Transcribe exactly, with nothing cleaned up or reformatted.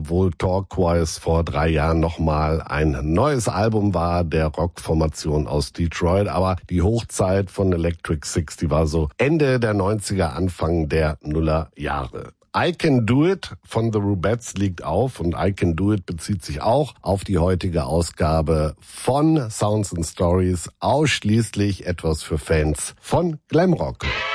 obwohl Turquoise vor drei Jahren nochmal ein neues Album war, der Rockformation aus Detroit. Aber die Hochzeit von Electric Six, die war so Ende der neunziger, Anfang der Nullerjahre. I Can Do It von The Rubettes liegt auf und I Can Do It bezieht sich auch auf die heutige Ausgabe von Sounds and Stories, ausschließlich etwas für Fans von Glamrock.